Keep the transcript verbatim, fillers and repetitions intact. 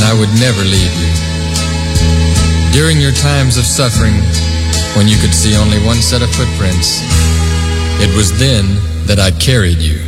I would never leave you. During your times of suffering, when you could see only one set of footprints, it was then that I carried you.